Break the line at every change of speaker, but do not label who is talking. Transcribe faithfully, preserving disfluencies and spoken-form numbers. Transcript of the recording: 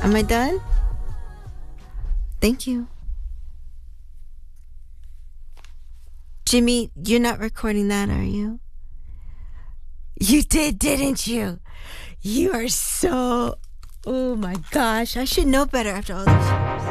Am I done? Thank you. Jimmy, you're not recording that, are you? You did, didn't you? You are so... Oh my gosh, I should know better after all these years.